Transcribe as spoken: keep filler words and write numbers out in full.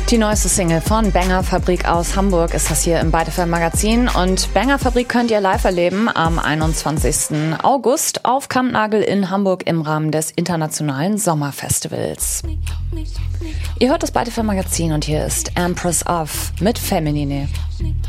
Die neueste Single von Banger Fabrik aus Hamburg ist das hier im Byte F M Magazin. Und Banger Fabrik könnt ihr live erleben am einundzwanzigsten August auf Kampnagel in Hamburg im Rahmen des Internationalen Sommerfestivals. Ihr hört das Byte F M Magazin und hier ist Empress of mit Feminine.